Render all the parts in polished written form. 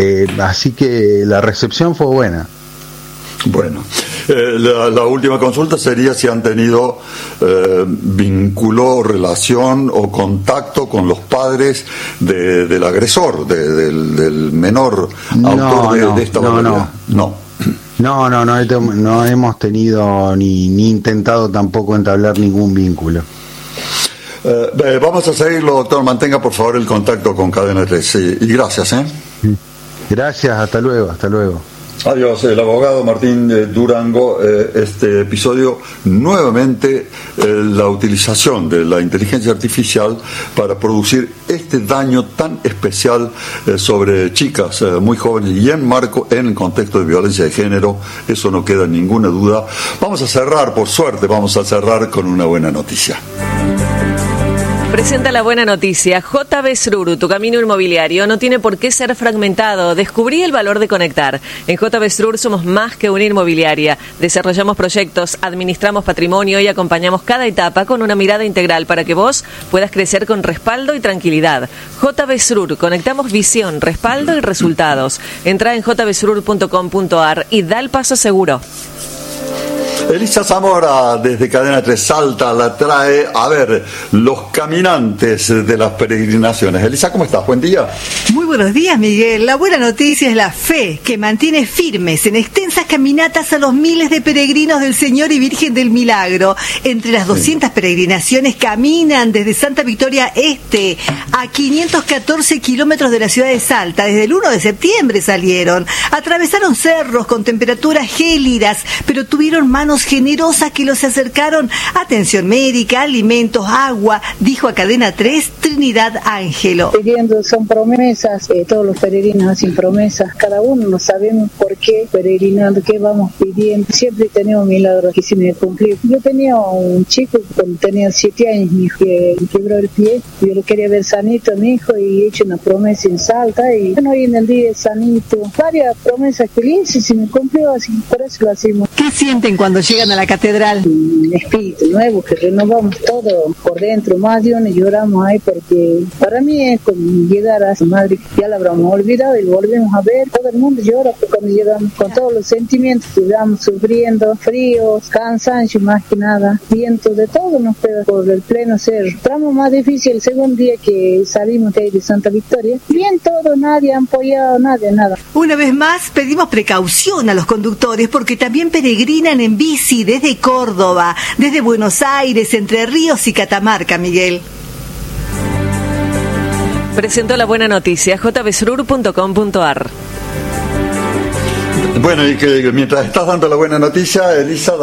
Así que la recepción fue buena. Bueno, la última consulta sería si han tenido vínculo, relación o contacto con los padres del agresor, del menor autor de esta barbaridad. No hemos tenido ni intentado tampoco entablar ningún vínculo. Vamos a seguirlo, doctor. Mantenga por favor el contacto con Cadena 3 y gracias. Gracias, hasta luego. Adiós, el abogado Martín Durango. Este episodio nuevamente la utilización de la inteligencia artificial para producir este daño tan especial sobre chicas muy jóvenes y en el contexto de violencia de género, eso no queda ninguna duda. Vamos a cerrar, por suerte, con una buena noticia. Presenta la buena noticia. JB Srur, tu camino inmobiliario no tiene por qué ser fragmentado. Descubrí el valor de conectar. En JB Srur somos más que una inmobiliaria. Desarrollamos proyectos, administramos patrimonio y acompañamos cada etapa con una mirada integral para que vos puedas crecer con respaldo y tranquilidad. JB Srur, conectamos visión, respaldo y resultados. Entra en jbsrur.com.ar y da el paso seguro. Elisa Zamora, desde Cadena 3 Salta, la trae a ver los caminantes de las peregrinaciones. Elisa, ¿cómo estás? Buen día. Muy buenos días, Miguel. La buena noticia es la fe, que mantiene firmes en extensas caminatas a los miles de peregrinos del Señor y Virgen del Milagro. Entre las 200 peregrinaciones caminan desde Santa Victoria Este a 514 kilómetros de la ciudad de Salta. Desde el 1 de septiembre salieron. Atravesaron cerros con temperaturas gélidas, pero tuvieron manos generosas que los acercaron atención médica, alimentos, agua, dijo a Cadena 3 Trinidad Ángelo. Pidiendo son promesas, todos los peregrinos hacen promesas, cada uno no sabemos por qué peregrinando, qué vamos pidiendo, siempre tenemos milagros que se me cumplió. Yo tenía un chico cuando tenía 7 años, mi hijo, que quebró el pie, yo lo quería ver sanito a mi hijo y he hecho una promesa en Salta y bueno, hoy en el día es sanito, varias promesas que le hice y se me cumplió, así por eso lo hacemos. ¿Qué sienten cuando llegan a la catedral? Un espíritu nuevo que renovamos todo por dentro, más de uno lloramos ahí porque para mí es como llegar a su madre, ya la habremos olvidado y lo volvemos a ver, todo el mundo llora cuando llegamos con todos los sentimientos que vamos sufriendo, fríos, cansancio más que nada, viento, de todo nos pega por el pleno ser. El tramo más difícil el segundo día que salimos de Santa Victoria, bien todo, nadie ha apoyado, nada. Una vez más pedimos precaución a los conductores porque también peregrinan en bici desde Córdoba, desde Buenos Aires, Entre Ríos y Catamarca, Miguel. Presentó la buena noticia, jbsrur.com.ar. Bueno, y que mientras estás dando la buena noticia, Elisa,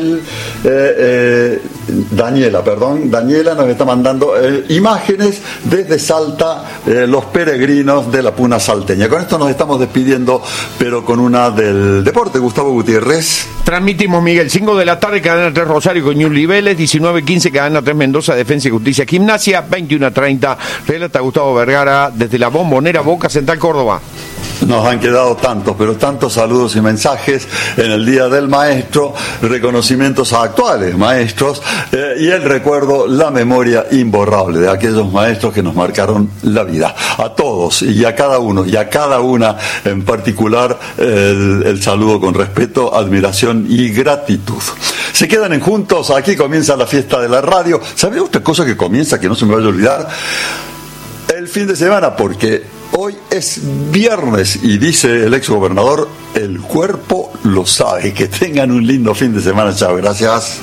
Daniela nos está mandando imágenes desde Salta, los peregrinos de la Puna salteña. Con esto nos estamos despidiendo, pero con una del deporte. Gustavo Gutiérrez. Transmitimos, Miguel, 5 de la tarde, Cadena 3 Rosario con Ñul Vélez, 19:15, Cadena 3 Mendoza, Defensa y Justicia Gimnasia, 21:30, relata Gustavo Vergara desde la Bombonera, Boca Central, Córdoba. Nos han quedado tantos saludos y mensajes en el Día del Maestro, reconocimientos a actuales maestros y el recuerdo, la memoria imborrable de aquellos maestros que nos marcaron la vida. A todos y a cada uno y a cada una en particular el saludo con respeto, admiración y gratitud. Se quedan en Juntos, aquí comienza la fiesta de la radio. ¿Sabe otra cosa que comienza que no se me vaya a olvidar? El fin de semana, porque hoy es viernes y dice el exgobernador, el cuerpo lo sabe. Que tengan un lindo fin de semana. Chao, gracias.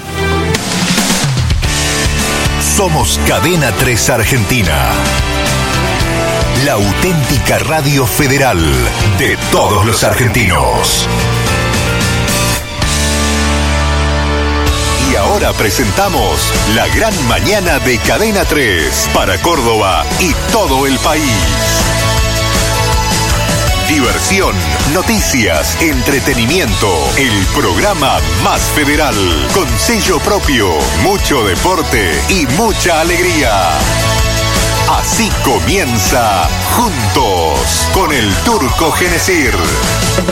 Somos Cadena 3 Argentina, la auténtica radio federal de todos los argentinos. Y ahora presentamos la gran mañana de Cadena 3 para Córdoba y todo el país. Diversión, noticias, entretenimiento, el programa más federal, con sello propio, mucho deporte y mucha alegría. Así comienza Juntos con el Turco Genesir.